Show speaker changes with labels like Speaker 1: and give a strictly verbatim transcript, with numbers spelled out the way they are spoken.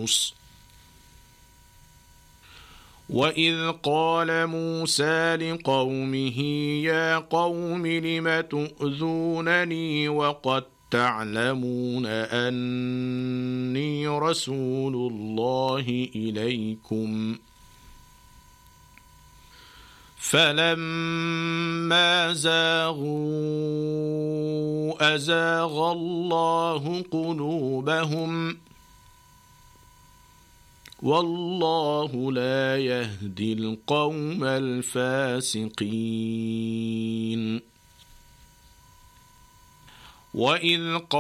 Speaker 1: القصص. وإذ قال موسى لقومه يا قوم لم تؤذونني وقد تعلمون أني رسول الله إليكم فلما زاغوا أزاغ الله قلوبهم والله لا يهدي القوم الفاسقين. وإذ